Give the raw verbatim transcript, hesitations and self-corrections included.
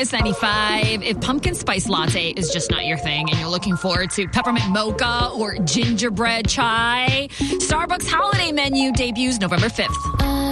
Kiss ninety-five. If pumpkin spice latte is just not your thing and you're looking forward to peppermint mocha or gingerbread chai, Starbucks holiday menu debuts November fifth.